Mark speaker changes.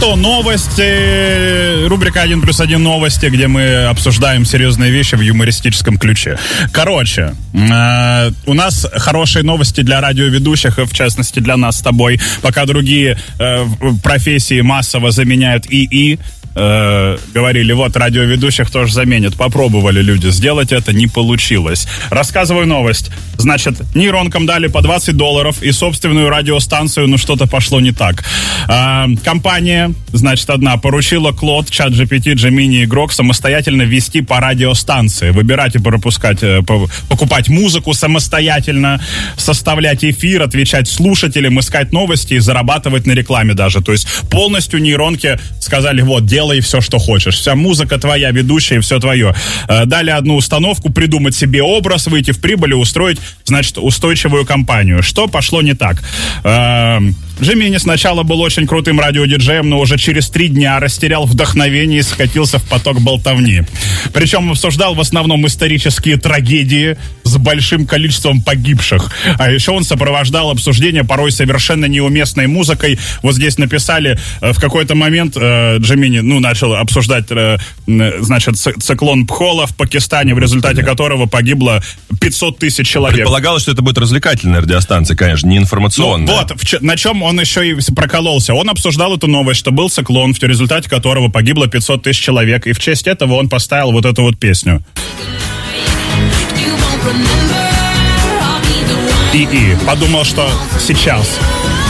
Speaker 1: что, новости, рубрика 1+1 новости, где мы обсуждаем серьезные вещи в юмористическом ключе. Короче, у нас хорошие новости для радиоведущих, в частности для нас с тобой, пока другие профессии массово заменяют ИИ. Говорили, вот, радиоведущих тоже заменят. Попробовали люди сделать это, не получилось. Рассказываю новость. Значит, нейронкам дали по $20 и собственную радиостанцию, но что-то пошло не так. Компания, значит, одна поручила Клод, ChatGPT, Gemini и Grok самостоятельно вести по радиостанции, выбирать и пропускать, покупать музыку самостоятельно, составлять эфир, отвечать слушателям, искать новости и зарабатывать на рекламе даже. То есть полностью нейронки сказали, вот, делай все, что хочешь. Вся музыка твоя, ведущая, все твое. Дали одну установку, придумать себе образ, выйти в прибыль и устроить, значит, устойчивую компанию. Что пошло не так? Gemini сначала был очень крутым радиодиджеем, но уже через 3 дня растерял вдохновение и скатился в поток болтовни. Причем обсуждал в основном исторические трагедии с большим количеством погибших. А еще он сопровождал обсуждение порой совершенно неуместной музыкой. Вот здесь написали, в какой-то момент Gemini, начал обсуждать, значит, циклон Пхола в Пакистане, в результате которого погибло 500 тысяч человек.
Speaker 2: Предполагалось, что это будет развлекательная радиостанция, конечно, не информационная.
Speaker 1: На чем он еще и прокололся. Он обсуждал эту новость, что был циклон, в результате которого погибло 500 тысяч человек, и в честь этого он поставил вот эту вот песню. И подумал, что сейчас